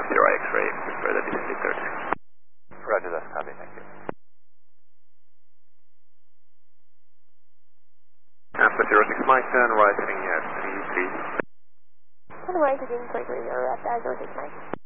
X-ray, further descending 30. Roger, that's copy, thank you. Alpha 06 Mike, turn right heading at 33. Turn right heading 33, or at 06 Mike.